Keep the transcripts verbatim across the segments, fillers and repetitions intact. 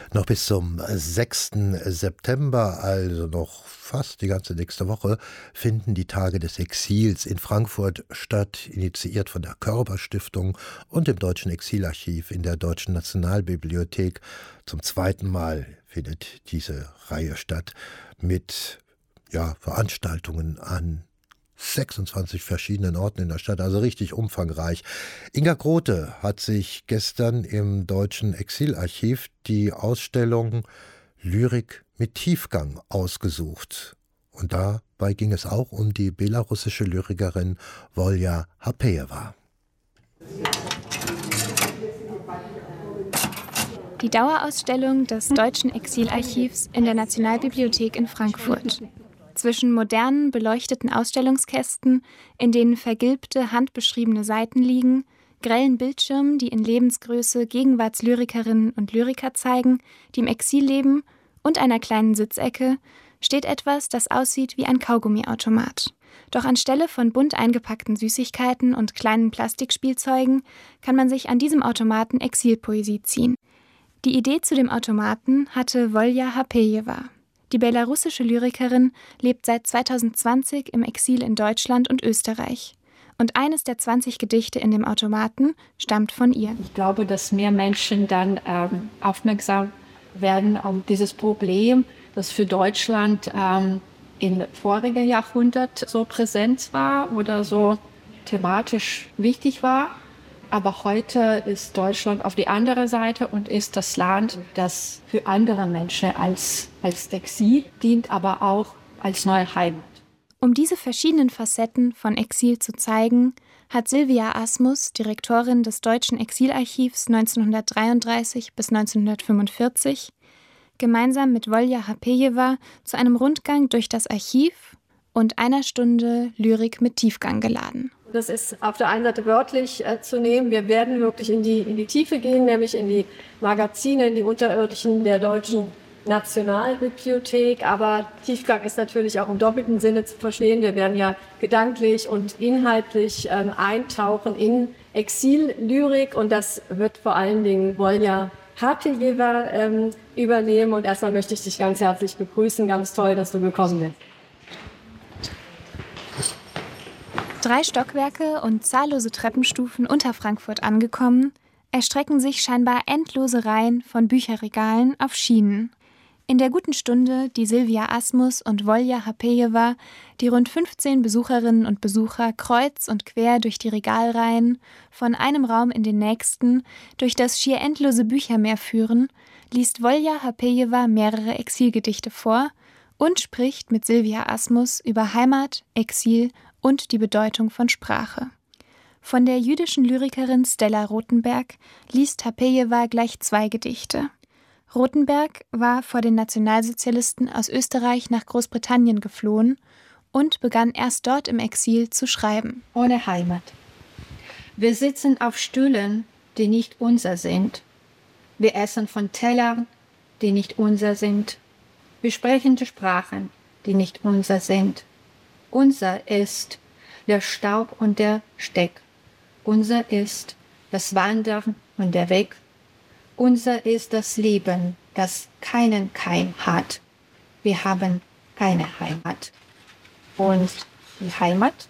Noch bis zum sechsten September, also noch fast die ganze nächste Woche, finden die Tage des Exils in Frankfurt statt, initiiert von der Körber-Stiftung und dem Deutschen Exilarchiv in der Deutschen Nationalbibliothek. Zum zweiten Mal findet diese Reihe statt mit ja, Veranstaltungen an sechsundzwanzig verschiedenen Orten in der Stadt, also richtig umfangreich. Inga Grote hat sich gestern im Deutschen Exilarchiv die Ausstellung Lyrik mit Tiefgang ausgesucht. Und dabei ging es auch um die belarussische Lyrikerin Wolja Hapejewa. Die Dauerausstellung des Deutschen Exilarchivs in der Nationalbibliothek in Frankfurt. Zwischen modernen, beleuchteten Ausstellungskästen, in denen vergilbte, handbeschriebene Seiten liegen, grellen Bildschirmen, die in Lebensgröße Gegenwartslyrikerinnen und Lyriker zeigen, die im Exil leben, und einer kleinen Sitzecke, steht etwas, das aussieht wie ein Kaugummiautomat. Doch anstelle von bunt eingepackten Süßigkeiten und kleinen Plastikspielzeugen kann man sich an diesem Automaten Exilpoesie ziehen. Die Idee zu dem Automaten hatte Wolja Hapejewa. Die belarussische Lyrikerin lebt seit zweitausendzwanzig im Exil in Deutschland und Österreich. Und eines der zwanzig Gedichte in dem Automaten stammt von ihr. Ich glaube, dass mehr Menschen dann ähm, aufmerksam werden auf dieses Problem, das für Deutschland ähm, im vorigen Jahrhundert so präsent war oder so thematisch wichtig war. Aber heute ist Deutschland auf die andere Seite und ist das Land, das für andere Menschen als, als Exil dient, aber auch als neue Heimat. Um diese verschiedenen Facetten von Exil zu zeigen, hat Sylvia Asmus, Direktorin des Deutschen Exilarchivs neunzehnhundertdreiunddreißig bis neunzehnhundertfünfundvierzig, gemeinsam mit Wolja Hapejewa zu einem Rundgang durch das Archiv und einer Stunde Lyrik mit Tiefgang geladen. Das ist auf der einen Seite wörtlich äh, zu nehmen. Wir werden wirklich in die, in die Tiefe gehen, nämlich in die Magazine, in die unterirdischen der Deutschen Nationalbibliothek. Aber Tiefgang ist natürlich auch im doppelten Sinne zu verstehen. Wir werden ja gedanklich und inhaltlich ähm, eintauchen in Exillyrik. Und das wird vor allen Dingen Wolja Hapejewa ähm, übernehmen. Und erstmal möchte ich dich ganz herzlich begrüßen. Ganz toll, dass du gekommen bist. Drei Stockwerke und zahllose Treppenstufen unter Frankfurt angekommen, erstrecken sich scheinbar endlose Reihen von Bücherregalen auf Schienen. In der guten Stunde, die Sylvia Asmus und Wolja Hapejewa, die rund fünfzehn Besucherinnen und Besucher kreuz und quer durch die Regalreihen, von einem Raum in den nächsten, durch das schier endlose Büchermeer führen, liest Wolja Hapejewa mehrere Exilgedichte vor und spricht mit Sylvia Asmus über Heimat, Exil und die Bedeutung von Sprache. Von der jüdischen Lyrikerin Stella Rothenberg liest Hapejewa gleich zwei Gedichte. Rothenberg war vor den Nationalsozialisten aus Österreich nach Großbritannien geflohen und begann erst dort im Exil zu schreiben. Ohne Heimat. Wir sitzen auf Stühlen, die nicht unser sind. Wir essen von Tellern, die nicht unser sind. Wir sprechen die Sprachen, die nicht unser sind. Unser ist der Staub und der Steck. Unser ist das Wandern und der Weg. Unser ist das Leben, das keinen Keim hat. Wir haben keine Heimat. Und die Heimat?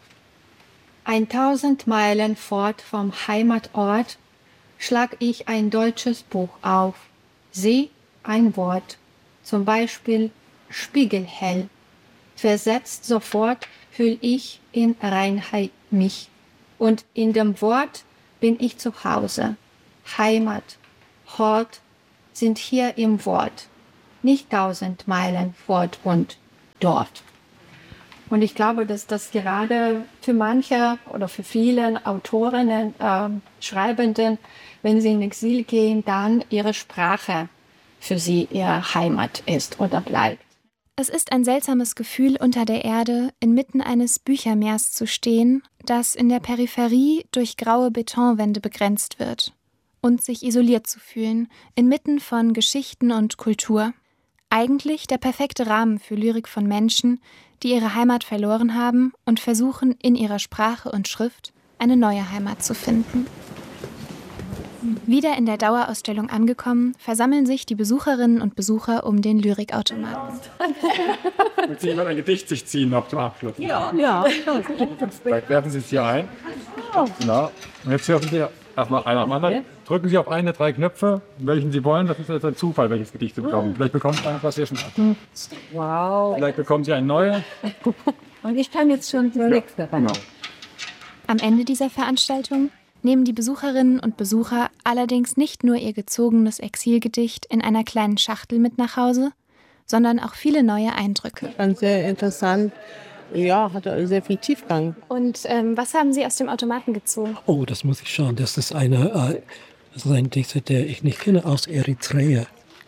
Eintausend Meilen fort vom Heimatort schlag ich ein deutsches Buch auf. Sieh ein Wort, zum Beispiel spiegelhell. Versetzt sofort fühl ich in Reinheit mich. Und in dem Wort bin ich zu Hause. Heimat, Hort sind hier im Wort. Nicht tausend Meilen fort und dort. Und ich glaube, dass das gerade für manche oder für viele Autorinnen, äh, Schreibenden, wenn sie in Exil gehen, dann ihre Sprache für sie ihre Heimat ist oder bleibt. Es ist ein seltsames Gefühl, unter der Erde inmitten eines Büchermeers zu stehen, das in der Peripherie durch graue Betonwände begrenzt wird, und sich isoliert zu fühlen, inmitten von Geschichten und Kultur. Eigentlich der perfekte Rahmen für Lyrik von Menschen, die ihre Heimat verloren haben und versuchen, in ihrer Sprache und Schrift eine neue Heimat zu finden. Wieder in der Dauerausstellung angekommen, versammeln sich die Besucherinnen und Besucher um den Lyrikautomaten. Möchte jemand ein Gedicht sich ziehen noch zum Abschluss? Ja. ja. Vielleicht werfen Sie es hier ein. Genau. Und jetzt dürfen Sie erstmal einer am anderen. Drücken Sie auf eine, drei Knöpfe, welchen Sie wollen. Das ist jetzt ein Zufall, welches Gedicht Sie bekommen. Vielleicht bekommen Sie eins, was Sie schon hatten. Wow. Vielleicht bekommen Sie ein neues. Und ich kann jetzt schon zur nächsten rein. Genau. Am Ende dieser Veranstaltung nehmen die Besucherinnen und Besucher allerdings nicht nur ihr gezogenes Exilgedicht in einer kleinen Schachtel mit nach Hause, sondern auch viele neue Eindrücke. Ganz sehr interessant. Ja, hat sehr viel Tiefgang. Und ähm, was haben Sie aus dem Automaten gezogen? Oh, das muss ich schauen. Das ist, eine, äh, das ist ein Dichter, der ich nicht kenne, aus Eritrea.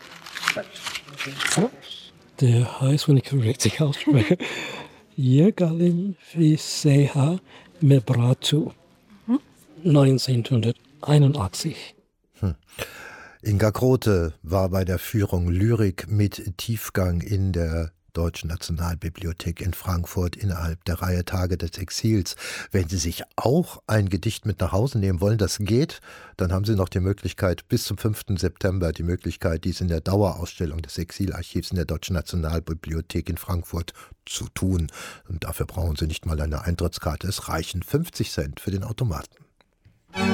Der heißt, wenn ich richtig ausspreche, Yegalim Viseha Mebratu. neunzehnhunderteinundachtzig. Hm. Inga Grote war bei der Führung Lyrik mit Tiefgang in der Deutschen Nationalbibliothek in Frankfurt innerhalb der Reihe Tage des Exils. Wenn Sie sich auch ein Gedicht mit nach Hause nehmen wollen, das geht, dann haben Sie noch die Möglichkeit, bis zum fünften September die Möglichkeit, dies in der Dauerausstellung des Exilarchivs in der Deutschen Nationalbibliothek in Frankfurt zu tun. Und dafür brauchen Sie nicht mal eine Eintrittskarte, es reichen fünfzig Cent für den Automaten.